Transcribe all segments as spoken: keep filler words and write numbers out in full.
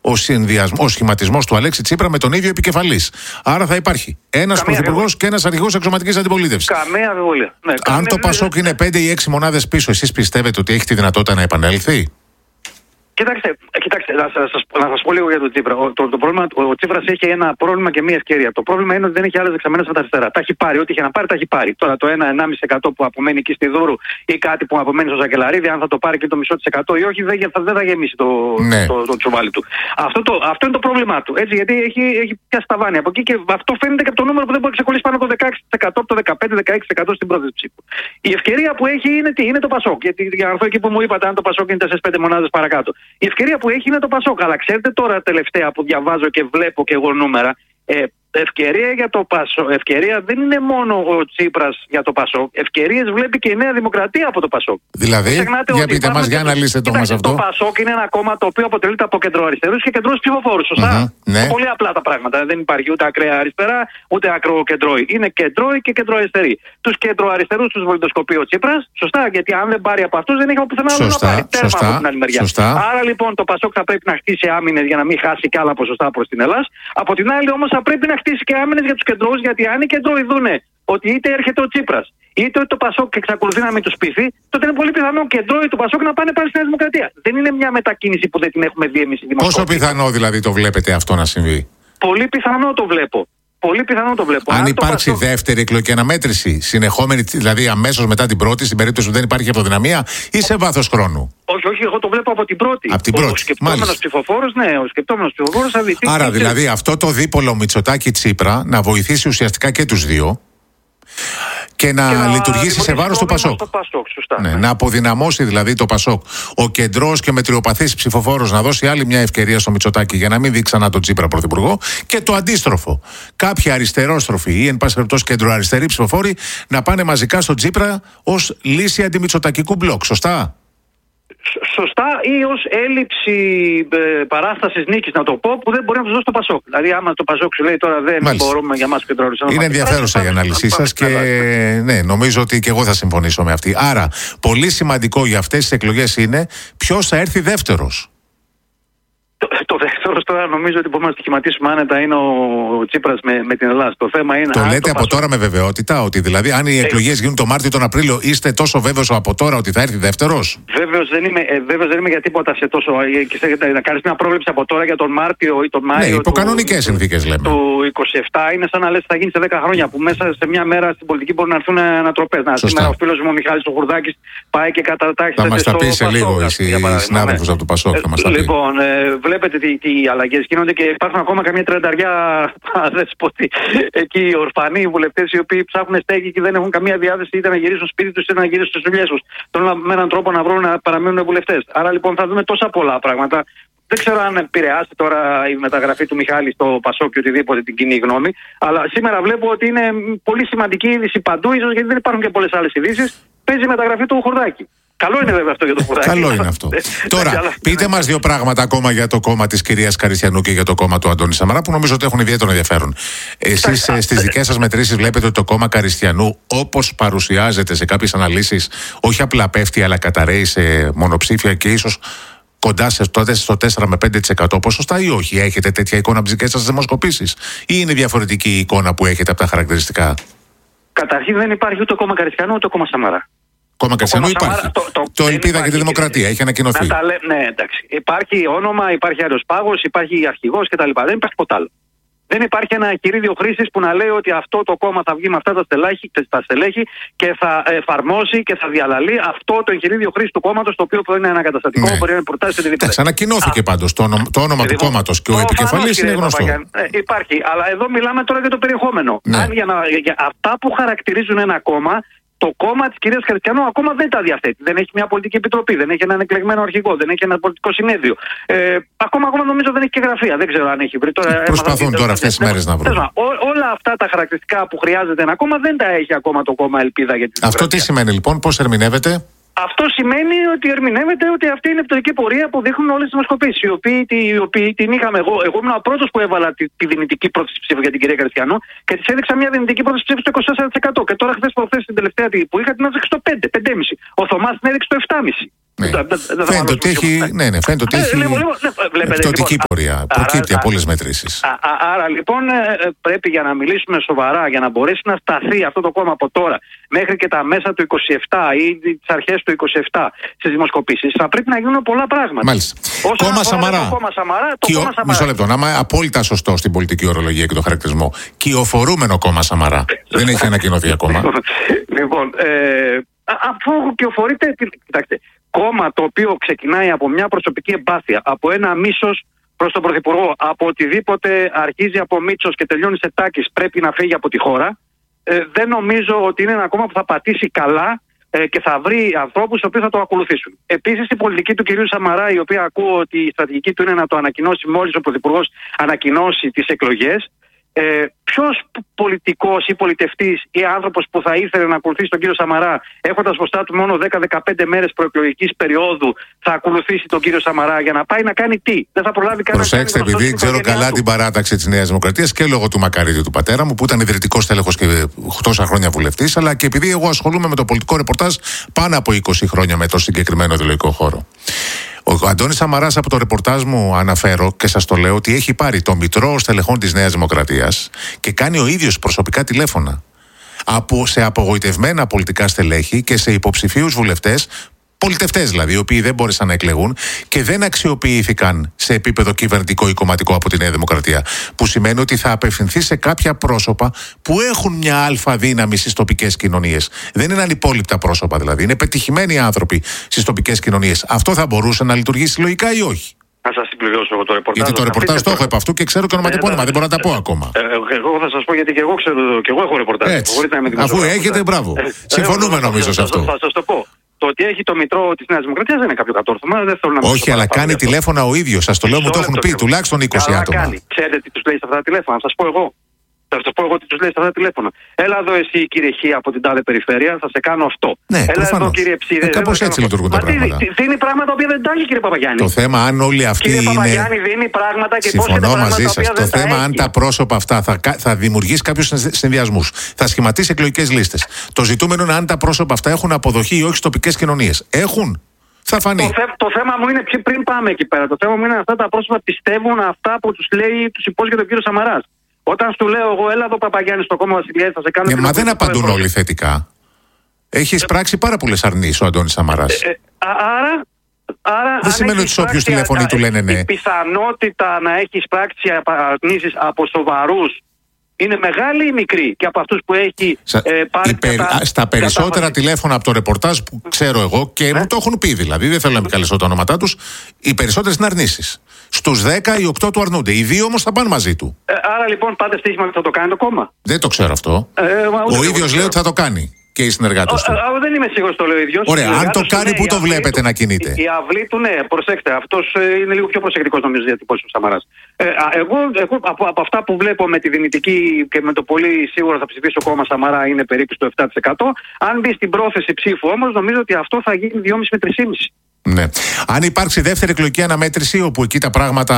ο, ο σχηματισμός του Αλέξη Τσίπρα με τον ίδιο επικεφαλής. Άρα θα υπάρχει ένας πρωθυπουργός και ένας αρχηγός εξωματικής αντιπολίτευσης. Καμία αμφιβολία. Ναι, Αν καμία... το Πασόκ είναι πέντε ή έξι μονάδες πίσω, εσείς πιστεύετε ότι έχει τη δυνατότητα να επανέλθει? Κοιτάξτε, κοιτάξτε να, σας, να σας πω λίγο για τον Τσίπρα. Ο, το, το πρόβλημα, ο, ο Τσίπρας έχει ένα πρόβλημα και μία ευκαιρία. Το πρόβλημα είναι ότι δεν έχει άλλες δεξαμενές από τα αριστερά. Τα έχει πάρει. Ό,τι είχε να πάρει, τα έχει πάρει. Τώρα το ένα με ενάμιση τοις εκατό που απομένει εκεί στη Δούρου ή κάτι που απομένει στο Σακελαρίδη, αν θα το πάρει και το μισό της εκατό ή όχι, δεν θα, δεν θα γεμίσει το, ναι. το, το, το τσουβάλι του. Αυτό, το, αυτό είναι το πρόβλημά του. Έτσι, γιατί έχει, έχει πιάσει τα βάνη από εκεί και αυτό φαίνεται και από το νούμερο που δεν μπορεί να ξεκολλήσει πάνω από το δεκαέξι τοις εκατό, από το δεκαπέντε με δεκαέξι τοις εκατό στην πρόθεση ψήφου. Η ευκαιρία που έχει είναι τι, είναι το Πασόκ. Γιατί για να έρθω εκεί που μου είπατε, αν το Πασόκ είναι τέσσερις πέντε μονάδες παρακάτω. Η ευκαιρία που έχει είναι το Πασόκ. Αλλά ξέρετε τώρα τελευταία που διαβάζω και βλέπω και εγώ νούμερα, ε, ευκαιρία για το Πασόκ. Ευκαιρία δεν είναι μόνο ο Τσίπρας για το Πασόκ. Ευκαιρίες βλέπει και η Νέα Δημοκρατία από το Πασόκ. Δηλαδή, για πείτε μας, για να λύσετε το μας αυτό. Το Πασόκ είναι ένα κόμμα το οποίο αποτελείται από κεντροαριστερούς και κεντρούς ψηφοφόρους. Σωστά. Mm-hmm, ναι. Πολύ απλά τα πράγματα. Δεν υπάρχει ούτε ακραία αριστερά, ούτε ακραίο κεντρώη. Είναι κεντρώοι και κεντροαριστεροί. Τους κεντροαριστερούς τους βολιδοσκοπεί ο Τσίπρας. Σωστά. Γιατί αν δεν πάρει από αυτούς, δεν έχει από πουθενά άλλο να πάρει. Τέρμα από την άλλη μεριά. Άρα λοιπόν το Πασόκ θα πρέπει να χτίσει άμυνες για να μην χάσει και άλλα ποσοστά προς την Ελλάδα. Από την άλλη όμως θα πρέπει να χτίσει και άμυνες για τους κεντρώους, γιατί αν οι κεντρώοι δούνε ότι είτε έρχεται ο Τσίπρας, είτε ότι το Πασόκ εξακολουθεί να μην τους πείθει, τότε είναι πολύ πιθανό κεντρώοι του Πασόκ να πάνε πάλι στη Νέα Δημοκρατία. Δεν είναι μια μετακίνηση που δεν την έχουμε δει εμείς οι δημοσιογράφοι. Πόσο πιθανό δηλαδή το βλέπετε αυτό να συμβεί? Πολύ πιθανό το βλέπω. Πολύ πιθανό το βλέπω. Αν, Αν Πασόκ... υπάρξει δεύτερη εκλογική αναμέτρηση, συνεχόμενη, δηλαδή αμέσως μετά την πρώτη, στην περίπτωση που δεν υπάρχει αυτοδυναμία, ή σε βάθος χρόνου? Όχι, όχι, εγώ το βλέπω από την πρώτη. Από την πρώτη. Ο σκεπτόμενος ψηφοφόρος, ναι, ο σκεπτόμενος ψηφοφόρος θα δει. Άρα δηλαδή αυτό το δίπολο Μητσοτάκη-Τσίπρα να βοηθήσει ουσιαστικά και τους δύο και να, και να λειτουργήσει σε βάρος του Πασόκ. Πασόκ σωστά, ναι, ναι. Να αποδυναμώσει δηλαδή το Πασόκ. Ο κεντρός και μετριοπαθής ψηφοφόρος να δώσει άλλη μια ευκαιρία στο Μητσοτάκη για να μην δει ξανά τον Τσίπρα πρωθυπουργό, και το αντίστροφο. Κάποιοι αριστερόστροφοι ή εν πάση περιπτώσει κεντροαριστεροί ψηφοφόροι να πάνε μαζικά στον Τσίπρα ως λύση αντιμητσοτακικού μπλοκ. Σωστά? Σωστά, ή ως έλλειψη ε, παράστασης νίκης, να το πω, που δεν μπορεί να του δώσει το Πασόκ. Δηλαδή, άμα το Πασόκ σου λέει τώρα δεν Μάλιστα. μπορούμε για μας κεντροαριστερά. Είναι ενδιαφέρουσα η ανάλυση σας και ναι, νομίζω ότι και εγώ θα συμφωνήσω με αυτή. Άρα, πολύ σημαντικό για αυτές τις εκλογές είναι ποιος θα έρθει δεύτερος. Το, το δεύτερο τώρα νομίζω ότι μπορούμε να στοιχηματίσουμε άνετα είναι ο Τσίπρας με, με την Ελλάδα. Το θέμα είναι. Το λέτε το από Πασόκ. Τώρα με βεβαιότητα, ότι δηλαδή αν οι εκλογές γίνουν το Μάρτιο τον Απρίλιο, είστε τόσο βέβαιος από τώρα ότι θα έρθει δεύτερος? Βέβαιος δεν είμαι, ε, βέβαιος δεν είμαι για τίποτα σε τόσο. Ε, να κάνεις μια πρόβλεψη από τώρα για τον Μάρτιο ή τον Μάιο. Ναι, υπό κανονικές συνθήκες λέμε. Το είκοσι επτά είναι σαν να λες θα γίνει σε δέκα χρόνια, που μέσα σε μια μέρα στην πολιτική μπορεί να έρθουν ανατροπές. Να, σήμερα ο φίλος μου ο Μιχάλης ο Χουρδάκης πάει και κατατάχει. Θα μας τα πει σε λίγο η συνάδελφος από το Πασόκ. Λοιπόν, βλέπετε τι αλλαγές γίνονται και υπάρχουν ακόμα καμία τριανταριά αδέσποτοι εκεί, ορφανοί βουλευτές οι οποίοι ψάχνουν στέγη και δεν έχουν καμία διάθεση είτε να γυρίσουν σπίτι τους είτε να γυρίσουν στις δουλειές τους. Θέλουν με έναν τρόπο να βρουν να παραμείνουν βουλευτές. Άρα λοιπόν θα δούμε τόσα πολλά πράγματα. Δεν ξέρω αν επηρεάσει τώρα η μεταγραφή του Μιχάλη στο Πασόκ και οτιδήποτε την κοινή γνώμη. Αλλά σήμερα βλέπω ότι είναι πολύ σημαντική είδηση παντού, ίσως γιατί δεν υπάρχουν και πολλές άλλες ειδήσεις. Παίζει η μεταγραφή του Χουρδάκη. Καλό είναι βέβαια αυτό για το Χουρδάκη. Καλό είναι αυτό. Τώρα, πείτε μας δύο πράγματα ακόμα για το κόμμα της κυρίας Καριστιανού και για το κόμμα του Αντώνη Σαμαρά, που νομίζω ότι έχουν ιδιαίτερο ενδιαφέρον. Εσείς στις δικές σας μετρήσεις βλέπετε ότι το κόμμα Καριστιανού, όπως παρουσιάζεται σε κάποιες αναλύσεις, όχι απλά πέφτει, αλλά καταραίει σε μονοψήφια και ίσως κοντά σε τότε στο τέσσερα με πέντε τοις εκατό ποσοστά, ή όχι? Έχετε τέτοια εικόνα από τις δικές σας δημοσκοπήσεις, ή είναι διαφορετική η εικόνα που έχετε από τα χαρακτηριστικά? Καταρχήν δεν υπάρχει ούτε κόμμα Καριστιανού ούτε κόμμα Σαμαρά. Κόμμα Καριστιανού υπάρχει. Σαμάρα, το, το, το Ελπίδα και τη Δημοκρατία έχει ανακοινωθεί. Λέ, ναι, εντάξει. Υπάρχει όνομα, υπάρχει άλλος πάγος, υπάρχει αρχηγός κτλ. Δεν υπάρχει ποτέ άλλο. Δεν υπάρχει ένα εγχειρίδιο χρήσης που να λέει ότι αυτό το κόμμα θα βγει με αυτά τα στελέχη, τα στελέχη και θα εφαρμόσει και θα διαλαλεί αυτό το εγχειρίδιο χρήσης του κόμματος, το οποίο μπορεί να είναι ανακαταστατικό, ναι. μπορεί να είναι προτάσεις οτιδήποτε. Εντάξει, ανακοινώθηκε πάντως το, όνομα, το όνομα του κόμματος και ο, ο επικεφαλής είναι γνωστό. Ε, υπάρχει, αλλά εδώ μιλάμε τώρα για το περιεχόμενο. Ναι. Αν για να, για αυτά που χαρακτηρίζουν ένα κόμμα, το κόμμα της κυρίας Καριστιανού ακόμα δεν τα διαθέτει. Δεν έχει μια πολιτική επιτροπή, δεν έχει έναν εκλεγμένο αρχηγό, δεν έχει ένα πολιτικό συνέδριο. Ε, ακόμα, ακόμα νομίζω δεν έχει και γραφεία. Δεν ξέρω αν έχει βρει. Τώρα, προσπαθούν τώρα αυτές τις μέρες να βρουν. Όλα αυτά τα χαρακτηριστικά που χρειάζεται ένα κόμμα δεν τα έχει ακόμα το κόμμα Ελπίδα για την Αυτό τι σημαίνει λοιπόν, πώς ερμηνεύεται? Αυτό σημαίνει ότι ερμηνεύεται ότι αυτή είναι η πτωτική πορεία που δείχνουν όλες τις δημοσκοπήσεις. Οι οποίοι, οι οποίοι την είχαμε εγώ. Εγώ ήμουν ο πρώτος που έβαλα τη, τη δυνητική πρόταση ψήφου για την κυρία Καριστιανού και της έδειξα μια δυνητική πρόταση ψήφου στο είκοσι τέσσερα τοις εκατό. Και τώρα χθες προχθές την τελευταία που είχα την έδειξε στο πέντε, πέντε κόμμα πέντε. Ο Θωμάς την έδειξε στο επτά κόμμα πέντε. Ναι. Da, da, da, φαίνεται ότι έχει, ναι, ναι, φαίνεται ότι έχει πτωτική πορεία. Προκύπτει από όλες τις Άρα λοιπόν πρέπει, για να μιλήσουμε σοβαρά, για να μπορέσει να σταθεί αυτό το κόμμα από τώρα μέχρι και τα μέσα του είκοσι επτά ή τις αρχές του είκοσι επτά στις δημοσκοπήσεις, θα πρέπει να γίνουν πολλά πράγματα. Μάλιστα. Κόμμα Σαμαρά. Το κόμμα Σαμαρά, το Κιο... κόμμα Σαμαρά. Μισό λεπτό, να είμαι απόλυτα σωστό στην πολιτική ορολογία και το χαρακτηρισμό. Κυοφορούμενο κόμμα Σαμαρά. Δεν έχει ανακοινωθεί ακόμα. Λοιπόν, ε, αφού κυοφορείται, κοιτάξτε, κόμμα το οποίο ξεκινάει από μια προσωπική εμπάθεια, από ένα μίσος προς τον Πρωθυπουργό, από οτιδήποτε αρχίζει από Μίτσος και τελειώνει σε Τάκης, πρέπει να φύγει από τη χώρα. Ε, δεν νομίζω ότι είναι ένα κόμμα που θα πατήσει καλά ε, και θα βρει ανθρώπους οι οποίοι θα το ακολουθήσουν. Επίσης, η πολιτική του κυρίου Σαμαρά, η οποία ακούω ότι η στρατηγική του είναι να το ανακοινώσει μόλις ο Πρωθυπουργός ανακοινώσει τις εκλογές. Ε, ποιος πολιτικός ή πολιτευτής ή άνθρωπος που θα ήθελε να ακολουθήσει τον κύριο Σαμαρά, έχοντας μπροστά του μόνο δέκα με δεκαπέντε μέρες προεκλογικής περίοδου, θα ακολουθήσει τον κύριο Σαμαρά για να πάει να κάνει τι? Δεν θα προλάβει κανένα. Προσέξτε, επειδή ξέρω καλά την παράταξη της Νέας Δημοκρατίας και λόγω του Μακαρίτη του πατέρα μου, που ήταν ιδρυτικός τέλεχος και τόσα χρόνια βουλευτής, αλλά και επειδή εγώ ασχολούμαι με το πολιτικό ρεπορτάζ πάνω από είκοσι χρόνια με το συγκεκριμένο ιδεολογικό χώρο. Ο Αντώνης Σαμαράς, από το ρεπορτάζ μου αναφέρω και σας το λέω, ότι έχει πάρει το μητρό στελεχών της Νέας Δημοκρατίας και κάνει ο ίδιος προσωπικά τηλέφωνα από, σε απογοητευμένα πολιτικά στελέχη και σε υποψηφίους βουλευτές, πολιτευτές δηλαδή, οι οποίοι δεν μπόρεσαν να εκλεγούν και δεν αξιοποιήθηκαν σε επίπεδο κυβερνητικό ή κομματικό από τη Νέα Δημοκρατία. Που σημαίνει ότι θα απευθυνθεί σε κάποια πρόσωπα που έχουν μια αλφα δύναμη στις τοπικές κοινωνίες. Δεν είναι ανυπόλοιπτα πρόσωπα δηλαδή. Είναι πετυχημένοι άνθρωποι στις τοπικές κοινωνίες. Αυτό θα μπορούσε να λειτουργήσει λογικά ή όχι? Να σας συμπληρώσω εγώ το ρεπορτάζ. Γιατί το ρεπορτάζ το έχω επ' αυτού και ξέρω και ονοματεπώνυμα. Δεν μπορώ να τα πω ακόμα. Ε, εγώ θα σας πω, γιατί και εγώ ξέρω, και εγώ έχω ρεπορτάζ. Αφού έχετε, μπράβο. Συμφωνούμε νομίζω σε αυτό. Θα σας το πω. Το ότι έχει το μητρό της Νέας Δημοκρατίας δεν είναι κάποιο κατόρθωμα. Δεν θέλω να Όχι, αλλά κάνει τηλέφωνα ο ίδιος. Σας το λέω, μου το έχουν πει τουλάχιστον είκοσι άτομα. Κάνει. Ξέρετε τι τους λέει σε αυτά τα τηλέφωνα? Θα σας πω εγώ. Θα σας πω εγώ τι τους λέει σε αυτά τα τηλέφωνα. Έλα εδώ εσύ, κύριε Χ, από την τάδε περιφέρεια, θα σε κάνω αυτό. Ναι, έλα προφανώς. Εδώ, κύριε Ψ. Ε, κάπως έτσι λειτουργούν τα πράγματα. Δίνει πράγματα που δεν τα έχει, κύριε Παπαγιάννη. Το θέμα, αν όλοι αυτοί κύριε είναι. Παπαγιάννη, δίνει πράγματα και συμφωνώ μαζί σας. Το θέμα, αν τα πρόσωπα αυτά θα, θα δημιουργήσει κάποιους συνδυασμούς, θα σχηματίσει εκλογικές λίστες. Το ζητούμενο είναι αν τα πρόσωπα αυτά έχουν αποδοχή ή όχι στις τοπικές κοινωνίες. Έχουν. Θα φανεί. Το, θε, το θέμα μου είναι, πριν πάμε εκεί πέρα, το θέμα μου είναι αυτά τα πρόσωπα πιστεύουν αυτά που τους λέει, τους υπόσχεται ο κύριος Σαμαράς. Όταν σου λέω εγώ, έλα εδώ Παπαγιάννη στο κόμμα Βασιλιάδη, θα σε κάνω. Ε, μα δεν απαντούν όλοι όλοι θετικά. Έχει εισπράξει πάρα πολλές αρνήσεις ο Αντώνης Σαμαράς. Ε, ε, άρα, άρα. Δεν σημαίνει ότι σε όποιους τηλεφωνεί του λένε ναι. Η πιθανότητα να έχει εισπράξει αρνήσεις από σοβαρούς είναι μεγάλη ή μικρή? Και από αυτούς που έχει Σα, ε, πάρει. Περι, κατά, στα περισσότερα κατά... τηλέφωνα από το ρεπορτάζ που ξέρω εγώ και ε? μου το έχουν πει δηλαδή, δεν θέλω να μην καλέσω τα ονόματά τους, οι περισσότερες είναι αρνήσεις. Στους δέκα οι οκτώ του αρνούνται. Οι δύο όμως θα πάνε μαζί του. Ε, άρα λοιπόν πάτε στοίχημα ότι θα το κάνει το κόμμα. Δεν το ξέρω αυτό. Ε, ο ίδιος λέει ότι θα το κάνει. Και οι συνεργάτες του. Α, δεν είμαι σίγουρος, το λέει ο ίδιος. Ωραία, αν το κάνει, πού το βλέπετε να κινείται? Η αυλή του, ναι, προσέξτε. Αυτός είναι λίγο πιο προσεκτικός νομίζω για διατυπώσεις του Σαμαράς. Ε, εγώ, εγώ από, από αυτά που βλέπω με τη δυνητική και με το πολύ σίγουρα θα ψηφίσω κόμμα Σαμαρά είναι περίπου στο επτά τοις εκατό. Αν μπει στην πρόθεση ψήφου όμως, νομίζω ότι αυτό θα γίνει δυόμισι με τρία κόμμα πέντε. Ναι. Αν υπάρξει δεύτερη εκλογική αναμέτρηση, όπου εκεί τα πράγματα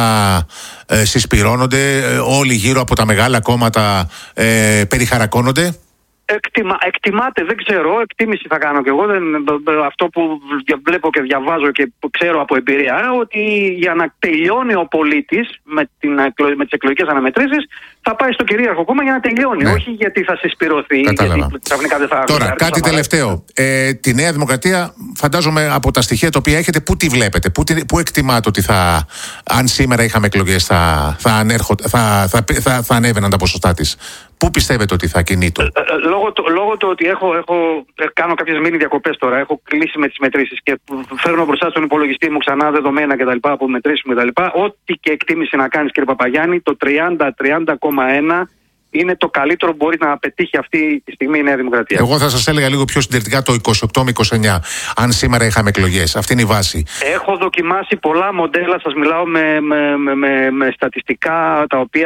ε, συσπυρώνονται, ε, όλοι γύρω από τα μεγάλα κόμματα ε, περιχαρακώνονται. Εκτιμα, εκτιμάται, δεν ξέρω, εκτίμηση θα κάνω κι εγώ. Δεν, αυτό που βλέπω και διαβάζω και ξέρω από εμπειρία, ότι για να τελειώνει ο πολίτης με, την, με τις εκλογικές αναμετρήσεις, θα πάει στο κυρίαρχο κόμμα για να τελειώνει. Ναι. Όχι γιατί θα συσπυρωθεί. Κατάλαβα. Γιατί ξαφνικά δεν θα. Τώρα, κάτι τελευταίο. Ε, τη Νέα Δημοκρατία, φαντάζομαι από τα στοιχεία τα οποία έχετε, πού τη βλέπετε, πού, πού εκτιμάτε ότι θα, αν σήμερα είχαμε εκλογές, θα, θα, ανέρχο, θα, θα, θα, θα ανέβαιναν τα ποσοστά της? Πού πιστεύετε ότι θα κινείτο? Λόγω, το, λόγω του ότι έχω, έχω, κάνω κάποιες μήνυ διακοπές τώρα, έχω κλείσει με τις μετρήσεις και φέρνω μπροστά στον υπολογιστή μου ξανά δεδομένα κτλ. Από μετρήσεις μου κτλ. Ό,τι και εκτίμηση να κάνεις, κύριε Παπαγιάννη, το τριάντα με τριάντα κόμμα ένα είναι το καλύτερο που μπορεί να πετύχει αυτή τη στιγμή η Νέα Δημοκρατία. Εγώ θα σας έλεγα λίγο πιο συντηρητικά το είκοσι οκτώ με είκοσι εννιά, αν σήμερα είχαμε εκλογές. Αυτή είναι η βάση. Έχω δοκιμάσει πολλά μοντέλα, σας μιλάω με, με, με, με, με στατιστικά τα οποία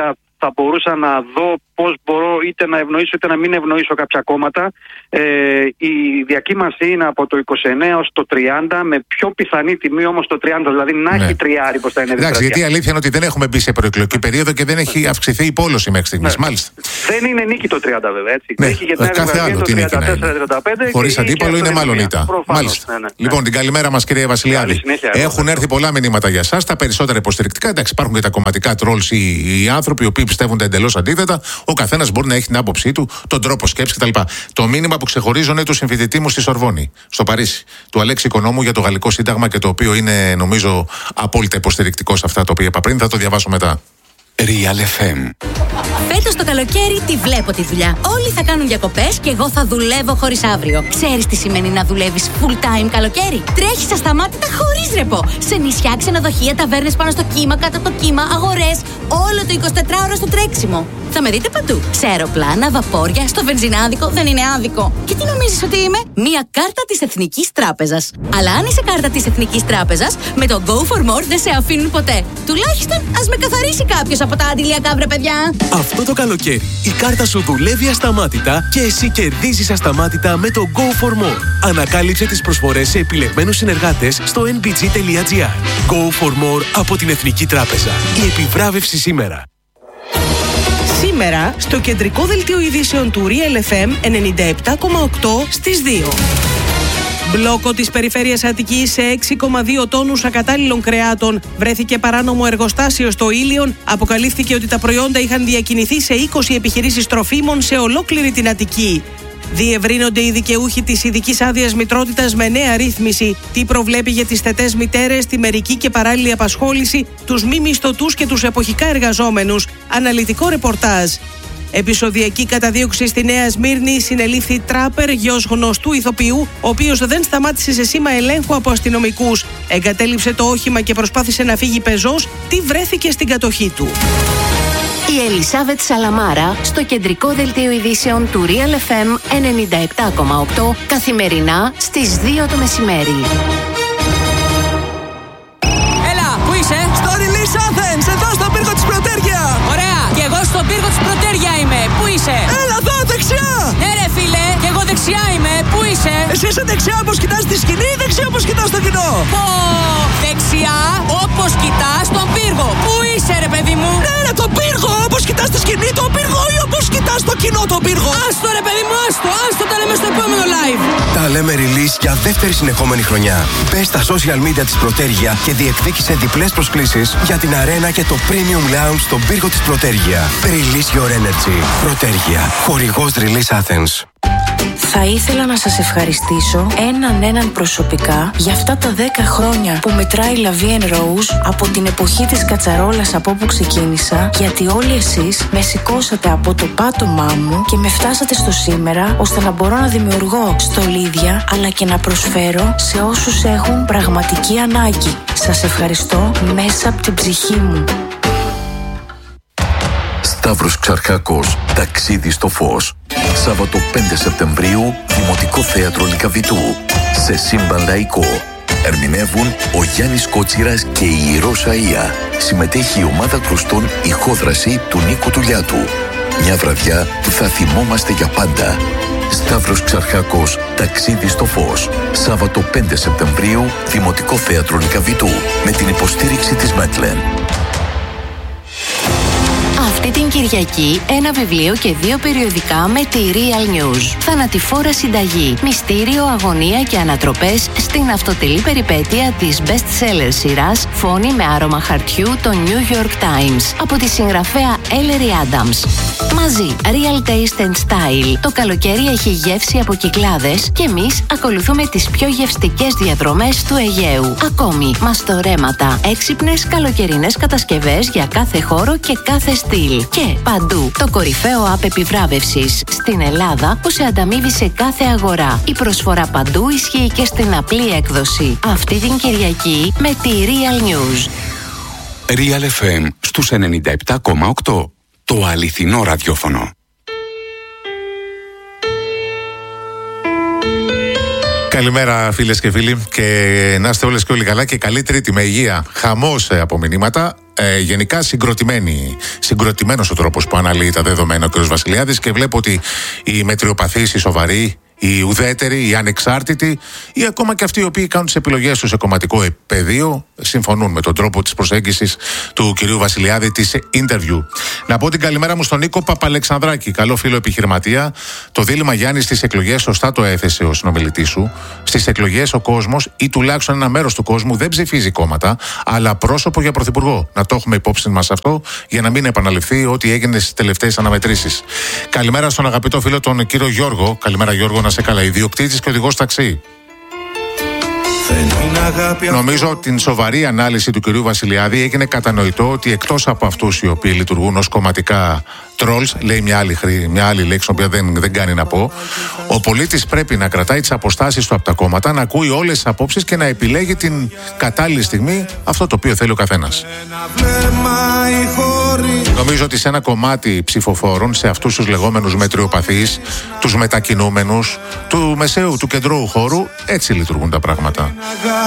θα μπορούσα να δω πώς μπορώ είτε να ευνοήσω είτε να μην ευνοήσω κάποια κόμματα. Ε, η διακύμανση είναι από το είκοσι εννέα ως το τριάντα, με πιο πιθανή τιμή όμως το τριάντα, δηλαδή να ναι. έχει τριάρι προς τα εννέα. Εντάξει, γιατί η αλήθεια είναι ότι δεν έχουμε μπει σε προεκλογική περίοδο και δεν έχει αυξηθεί η πόλωση μέχρι στιγμής. Ναι. Μάλιστα. Δεν είναι νίκη το τριάντα βέβαια. Έτσι. Ναι. Νίκη για την κάθε άλλο το τριάντα τέσσερα τριάντα πέντε. Χωρίς αντίπαλο είναι μάλλον ήττα. Μάλιστα. Ναι, ναι. Λοιπόν, την καλημέρα μας, κυρία Βασιλιάδη. Έχουν έρθει πολλά μηνύματα για εσάς, τα περισσότερα υποστηρικτικά. Εντάξει, υπάρχουν και τα κομματικά τρόλς οι, οι άνθρωποι οι οποίοι πιστεύουν εντελώς αντίθετα. Ο καθένας μπορεί να έχει την άποψή του, τον τρόπο σκέψης κτλ. Το μήνυμα που ξεχωρίζω είναι του συμφοιτητή μου στη Σορβόνη, στο Παρίσι, του Αλέξη Οικονόμου, για το Γαλλικό Σύνταγμα, και το οποίο είναι, νομίζω, απόλυτα υποστηρικτικό σε αυτά τα οποία είπα πριν. Θα το διαβάσω μετά. Real εφ εμ. Φέτος το καλοκαίρι τη βλέπω τη δουλειά. Όλοι θα κάνουν διακοπές και εγώ θα δουλεύω χωρίς αύριο. Ξέρεις τι σημαίνει να δουλεύεις full time καλοκαίρι? Τρέχεις ασταμάτητα χωρίς ρεπό. Σε νησιά, ξενοδοχεία, ταβέρνες πάνω στο κύμα, κάτω από το κύμα, αγορές. Όλο το εικοσιτετράωρο στο τρέξιμο. Θα με δείτε παντού. Σε αεροπλάνα, βαπόρια, στο βενζινάδικο. Δεν είναι άδικο. Και τι νομίζεις ότι είμαι? Μία κάρτα της Εθνικής Τράπεζας. Αλλά αν είσαι κάρτα της Εθνικής Τράπεζας, με το Go for More δεν σε αφήνουν ποτέ. Τουλάχιστον ας με καθαρίσει κάποιος από τα αντιλιακά, βρε παιδιά. Αυτό το καλοκαίρι η κάρτα σου δουλεύει ασταμάτητα και εσύ κερδίζεις ασταμάτητα με το Go for More. Ανακάλυψε τις προσφορές σε επιλεγμένους συνεργάτες στο εν μπι τζι τελεία τζι άρ. Go for More από την Εθνική Τράπεζα. Η επιβράβευση σήμερα. Σήμερα στο κεντρικό δελτίο ειδήσεων του Real εφ εμ ενενήντα επτά κόμμα οκτώ στις δύο. Μπλόκο της περιφέρειας Αττικής σε έξι κόμμα δύο τόνους ακατάλληλων κρεάτων. Βρέθηκε παράνομο εργοστάσιο στο Ήλιον. Αποκαλύφθηκε ότι τα προϊόντα είχαν διακινηθεί σε είκοσι επιχειρήσεις τροφίμων σε ολόκληρη την Αττική. Διευρύνονται οι δικαιούχοι της ειδικής άδειας μητρότητας με νέα ρύθμιση. Τι προβλέπει για τις θετές μητέρες, τη μερική και παράλληλη απασχόληση, τους μη μισθωτούς και τους εποχικά εργαζόμενους. Αναλυτικό ρεπορτάζ. Επεισοδιακή καταδίωξη στη Νέα Σμύρνη, συνελήφθη τράπερ, γιος γνωστού ηθοποιού, ο οποίος δεν σταμάτησε σε σήμα ελέγχου από αστυνομικούς. Εγκατέλειψε το όχημα και προσπάθησε να φύγει πεζός. Τι βρέθηκε στην κατοχή του? Η Ελισάβετ Σαλαμάρα στο κεντρικό δελτίο ειδήσεων του Real εφ εμ ενενήντα επτά κόμμα οκτώ καθημερινά στις δύο το μεσημέρι. Έλα, πού είσαι? Στο Release Athens, εδώ στον πύργο της Πρωτέρια. Ωραία, και εγώ στον πύργο της Πρωτέρια είμαι. Πού είσαι? Έλα εδώ, δεξιά. Ναι ρε φίλε, και εγώ δεξιά είμαι. Πού είσαι? Εσύ είσαι δεξιά όπως κοιτάς τη σκηνή ή δεξιά όπως κοιτάς το κοινό? Πω, δεξιά όπως κοιτάς τον πύργο. Πού είσαι ρε παιδί μου? Ναι ρε, τον πύργο, όπως κοιτάς τη σκηνή τον πύργο ή όπως κοιτάς το κοινό τον πύργο? Άστο ρε παιδί μου, άστο, άστο, τα λέμε στο επόμενο live. Τα λέμε release για δεύτερη συνεχόμενη χρονιά. Μπες στα social media της Πρωτέρια και διεκδίκησε διπλές προσκλήσεις για την αρένα και το premium lounge στον πύργο της Πρωτέρια. Release your energy. Πρωτέρια, χορηγός Release Athens. Θα ήθελα να σας ευχαριστήσω έναν έναν προσωπικά για αυτά τα δέκα χρόνια που μετράει La Vie en Rose από την εποχή της κατσαρόλας από όπου ξεκίνησα, γιατί όλοι εσείς με σηκώσατε από το πάτωμά μου και με φτάσατε στο σήμερα, ώστε να μπορώ να δημιουργώ στολίδια αλλά και να προσφέρω σε όσους έχουν πραγματική ανάγκη. Σας ευχαριστώ μέσα από την ψυχή μου. Σταύρος Ξαρχάκος, ταξίδι στο φως. Σάββατο πέντε Σεπτεμβρίου, Δημοτικό Θέατρο Λυκαβητού. Σε σύμπαν λαϊκό. Ερμηνεύουν ο Γιάννης Κότσιρας και η Ηρώ Σαΐα. Συμμετέχει η ομάδα κρουστών Ηχόδραση του Νίκου Τουλιάτου. Μια βραδιά που θα θυμόμαστε για πάντα. Σταύρος Ξαρχάκος, ταξίδι στο φως. Σάββατο πέντε Σεπτεμβρίου, Δημοτικό Θέατρο Λυκαβητού. Με την υποστήριξη της Μέτλεν. Αυτή την Κυριακή ένα βιβλίο και δύο περιοδικά με τη Real News. Θανατηφόρα συνταγή, μυστήριο, αγωνία και ανατροπές στην αυτοτελή περιπέτεια της best-seller σειράς Φόνη με άρωμα χαρτιού το New York Times από τη συγγραφέα Ellery Adams. Μαζί, Real Taste and Style. Το καλοκαίρι έχει γεύση από Κυκλάδες και εμείς ακολουθούμε τις πιο γευστικές διαδρομές του Αιγαίου. Ακόμη, μαστορέματα, έξυπνες καλοκαιρινές κατασκευές για κάθε χώρο και κάθε στυλ. Και παντού το κορυφαίο app επιβράβευσης στην Ελλάδα που σε ανταμείβει σε κάθε αγορά. Η προσφορά παντού ισχύει και στην απλή έκδοση. Αυτή την Κυριακή με τη Real News. Real εφ εμ στους ενενήντα επτά κόμμα οκτώ. Το αληθινό ραδιόφωνο. Καλημέρα φίλες και φίλοι, και να είστε όλες και όλοι καλά και καλή Τρίτη με υγεία. Χαμός από μηνύματα. Ε, γενικά συγκροτημένος ο τρόπος που αναλύει τα δεδομένα ο κ. Βασιλιάδης και βλέπω ότι οι μετριοπαθείς, οι σοβαροί, οι ουδέτεροι, οι ανεξάρτητοι ή ακόμα και αυτοί οι οποίοι κάνουν τις επιλογές τους σε κομματικό πεδίο συμφωνούν με τον τρόπο της προσέγγισης του κυρίου Βασιλιάδη της interview. Να πω την καλημέρα μου στον Νίκο Παπαλεξανδράκη, καλό φίλο επιχειρηματία. Το δίλημμα, Γιάννη, στις εκλογές σωστά το έθεσε ο συνομιλητής σου. Στις εκλογές ο κόσμος ή τουλάχιστον ένα μέρος του κόσμου δεν ψηφίζει κόμματα, αλλά πρόσωπο για πρωθυπουργό. Να το έχουμε υπόψη μας αυτό για να μην επαναληφθεί ό,τι έγινε στις τελευταίες αναμετρήσεις. Καλημέρα στον αγαπητό φίλο τον κύριο Γιώργο. Καλημέρα, Γιώργο, να σε καλά. Ιδιοκτήτης και οδηγός ταξί. Νομίζω την σοβαρή ανάλυση του κυρίου Βασιλιάδη έγινε κατανοητό ότι εκτός από αυτούς οι οποίοι λειτουργούν ως κομματικά trolls, λέει μια άλλη, μια άλλη λέξη, οποία δεν, δεν κάνει να πω, ο πολίτης πρέπει να κρατάει τις αποστάσεις του από τα κόμματα, να ακούει όλες τις απόψεις και να επιλέγει την κατάλληλη στιγμή αυτό το οποίο θέλει ο καθένας. Νομίζω ότι σε ένα κομμάτι ψηφοφόρων, σε αυτούς τους λεγόμενους μετριοπαθείς, τους μετακινούμενους, του μεσαίου, του κεντρώου χώρου, έτσι λειτουργούν τα πράγματα.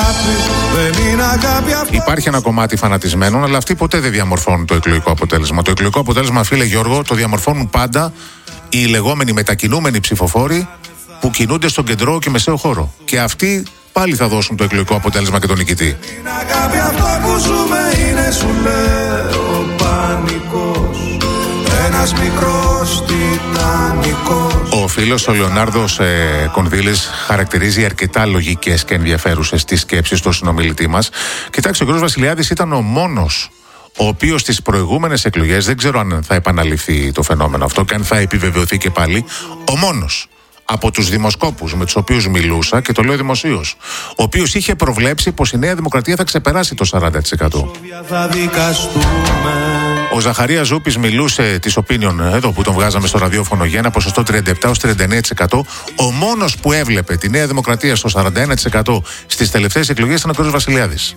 Υπάρχει ένα κομμάτι φανατισμένων, αλλά αυτοί ποτέ δεν διαμορφώνουν το εκλογικό αποτέλεσμα. Το εκλογικό αποτέλεσμα, φίλε Γιώργο, το διαμορφώνουν πάντα οι λεγόμενοι μετακινούμενοι ψηφοφόροι που κινούνται στον κεντρό και μεσαίο χώρο. Και αυτοί πάλι θα δώσουν το εκλογικό αποτέλεσμα και τον νικητή. Ο φίλος ο Λεωνάρδος ε, Κονδύλης χαρακτηρίζει αρκετά λογικές και ενδιαφέρουσες τις σκέψεις του συνομιλητή μας. Κοιτάξτε, ο κ. Βασιλιάδης ήταν ο μόνος ο οποίος στις προηγούμενες εκλογές, δεν ξέρω αν θα επαναληφθεί το φαινόμενο αυτό και αν θα επιβεβαιωθεί και πάλι, ο μόνος από τους δημοσκόπους με τους οποίους μιλούσα, και το λέω δημοσίως, ο οποίος είχε προβλέψει πως η Νέα Δημοκρατία θα ξεπεράσει το σαράντα τοις εκατό. Ο Ζαχαρίας Ζούπης μιλούσε της Opinion, εδώ που τον βγάζαμε στο ραδιόφωνο, για ένα ποσοστό τριάντα επτά έως τριάντα εννέα τοις εκατό. Ο μόνος που έβλεπε τη Νέα Δημοκρατία στο σαράντα ένα τοις εκατό στις τελευταίες εκλογές ήταν ο κ. Βασιλιάδης.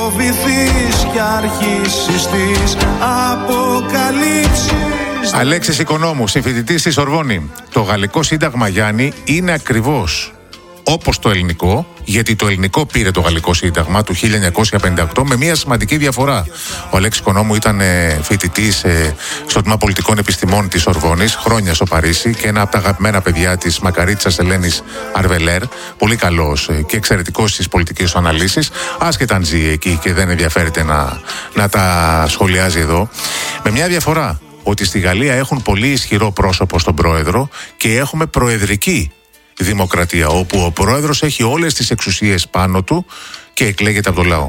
Αλέξης Οικονόμου, συμφοιτητής στη Σορβόνη. Το γαλλικό σύνταγμα, Γιάννη, είναι ακριβώς όπως το ελληνικό, γιατί το ελληνικό πήρε το γαλλικό σύνταγμα του χίλια εννιακόσια πενήντα οκτώ με μια σημαντική διαφορά. Ο Αλέξης Οικονόμου ήταν ε, φοιτητής ε, στο τμήμα πολιτικών επιστημών της Σορβόνης, χρόνια στο Παρίσι, και ένα από τα αγαπημένα παιδιά της Μακαρίτσας Ελένης Αρβελέρ, πολύ καλός ε, και εξαιρετικός στις πολιτικές αναλύσεις, άσχετα αν ζει εκεί και δεν ενδιαφέρεται να, να τα σχολιάζει εδώ. Με μια διαφορά, ότι στη Γαλλία έχουν πολύ ισχυρό πρόσωπο στον πρόεδρο και έχουμε προεδρική δημοκρατία, όπου ο πρόεδρος έχει όλες τις εξουσίες πάνω του και εκλέγεται από το λαό.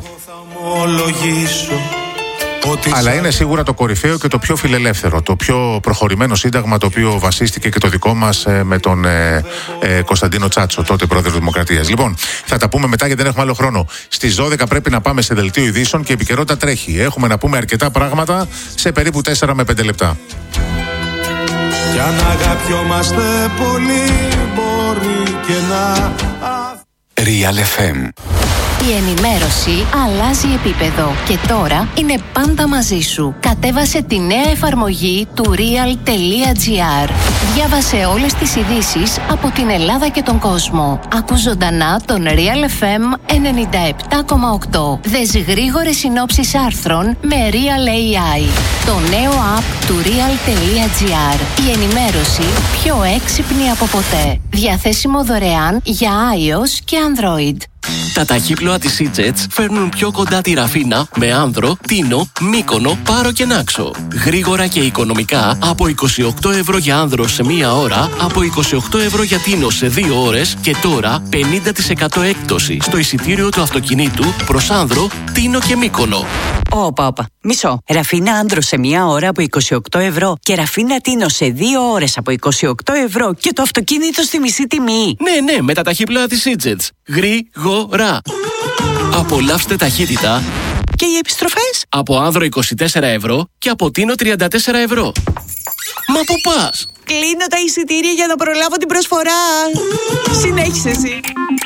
Αλλά είναι σίγουρα το κορυφαίο και το πιο φιλελεύθερο, το πιο προχωρημένο σύνταγμα, το οποίο βασίστηκε και το δικό μας ε, με τον ε, ε, Κωνσταντίνο Τσάτσο, τότε πρόεδρο της Δημοκρατίας. Λοιπόν, θα τα πούμε μετά γιατί δεν έχουμε άλλο χρόνο. Στις δώδεκα πρέπει να πάμε σε δελτίο ειδήσεων και η επικαιρότητα τρέχει. Έχουμε να πούμε αρκετά πράγματα σε περίπου τέσσερα με πέντε λεπτά. Για να αγαπιόμαστε πολύ μπορεί και να... Real εφ εμ. Η ενημέρωση αλλάζει επίπεδο και τώρα είναι πάντα μαζί σου. Κατέβασε τη νέα εφαρμογή του real.gr. Διάβασε όλες τις ειδήσεις από την Ελλάδα και τον κόσμο. Ακού ζωντανά τον Real εφ εμ ενενήντα επτά κόμμα οκτώ. Δες γρήγορες συνόψεις άρθρων με Real έι άι. Το νέο app του real.gr. Η ενημέρωση πιο έξυπνη από ποτέ. Διαθέσιμο δωρεάν για iOS και Android. Τα ταχύπλοα της E-Jets φέρνουν πιο κοντά τη Ραφίνα με Άνδρο, Τίνο, Μύκονο, Πάρο και Νάξο. Γρήγορα και οικονομικά από είκοσι οκτώ ευρώ για Άνδρο σε μία ώρα, από είκοσι οκτώ ευρώ για Τίνο σε δύο ώρες και τώρα πενήντα τοις εκατό έκπτωση στο εισιτήριο του αυτοκινήτου προς Άνδρο, Τίνο και Μύκονο. Όπα, όπα. Μισό. Ραφίνα Άνδρο σε μία ώρα από είκοσι οκτώ ευρώ και Ραφίνα Τίνο σε δύο ώρες από είκοσι οκτώ ευρώ και το αυτοκίνητο στη μισή τιμή. Ναι, ναι, με τα ταχύπλοα της E-Jets. Γρήγορα. Απολαύστε ταχύτητα. Και οι επιστροφές? Από Άνδρο είκοσι τέσσερα ευρώ και από Τίνο τριάντα τέσσερα ευρώ. Μα πού πας? Κλείνω τα εισιτήρια για να προλάβω την προσφορά. Συνέχισε εσύ.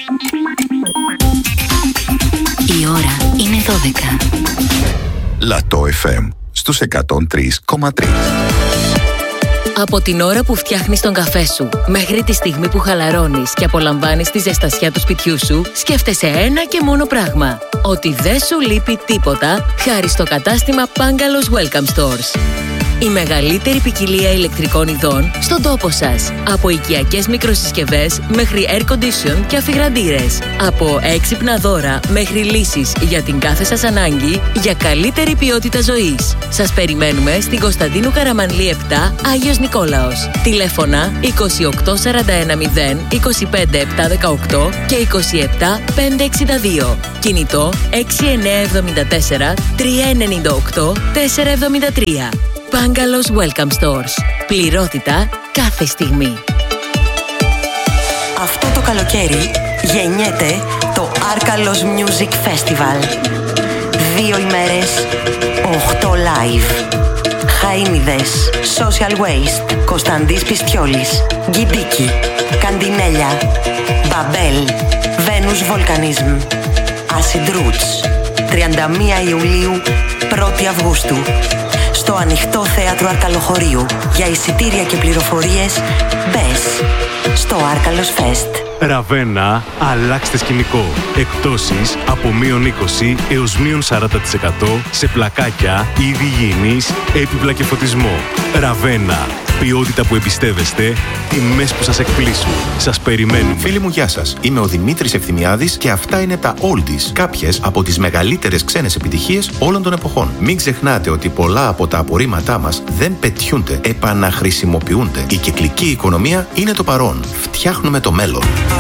Η ώρα είναι δώδεκα. Λατό εφ εμ στους εκατόν τρία κόμμα τρία. Από την ώρα που φτιάχνεις τον καφέ σου μέχρι τη στιγμή που χαλαρώνεις και απολαμβάνεις τη ζεστασιά του σπιτιού σου, σκέφτεσαι ένα και μόνο πράγμα. Ότι δεν σου λείπει τίποτα χάρη στο κατάστημα Bungalows Welcome Stores. Η μεγαλύτερη ποικιλία ηλεκτρικών ειδών στον τόπο σας. Από οικιακές μικροσυσκευές μέχρι air condition και αφιγραντήρες. Από έξυπνα δώρα μέχρι λύσεις για την κάθε σας ανάγκη για καλύτερη ποιότητα ζωής. Σας περιμένουμε στην Κωνσταντίνου Καραμανλή επτά, Άγιος Νικόλαος. Τηλέφωνα είκοσι οκτώ σαράντα ένα μηδέν είκοσι πέντε επτακόσια δεκαοκτώ και είκοσι επτά πεντακόσια εξήντα δύο. Κινητό έξι εννιά εβδομήντα τέσσερα τρία εννιά οκτώ τέσσερα εβδομήντα τρία. Bungalows Welcome Stores. Πληρότητα κάθε στιγμή. Αυτό το καλοκαίρι γεννιέται το Arkalos Music Festival. Δύο ημέρες, οχτώ live. Χαΐνιδες, Social Waste, Κωνσταντής Πιστιόλης, Γκιντίκι, Καντινέλια, Μπαμπέλ, Venus Volcanism, Acid Roots. τριάντα μία Ιουλίου, πρώτη Αυγούστου. Στο ανοιχτό θέατρο Αρκαλοχωρίου. Για εισιτήρια και πληροφορίες μπες στο Arkalos Fest. Ραβένα, αλλάξτε σκηνικό. Εκπτώσεις από μείον είκοσι έως μείον σαράντα τοις εκατό σε πλακάκια, είδη υγιεινής, έπιπλα και φωτισμό. Ραβένα. Ποιότητα που εμπιστεύεστε, τιμές που σας εκπλήσουν. Σας περιμένουμε. Φίλοι μου, γεια σας. Είμαι ο Δημήτρης Ευθυμιάδης και αυτά είναι τα Oldies. Κάποιες από τις μεγαλύτερες ξένες επιτυχίες όλων των εποχών. Μην ξεχνάτε ότι πολλά από τα απορρίμματά μας δεν πετιούνται, επαναχρησιμοποιούνται. Η κυκλική οικονομία είναι το παρόν. Φτιάχνουμε το μέλλον.